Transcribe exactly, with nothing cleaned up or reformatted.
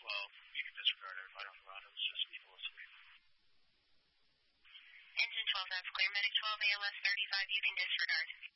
twelve, you can disregard everybody on the run. It was just people asleep. Engine twelve, that's clear. Medic twelve, A L S thirty-five, you can disregard.